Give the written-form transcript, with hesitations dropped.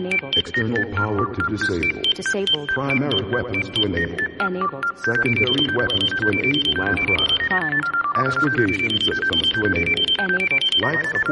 Enabled. External power to disable. Disabled. Primary weapons to enable. Enabled. Secondary weapons to enable and prime. Primed. Astrogation systems to enable. Enabled. Life support.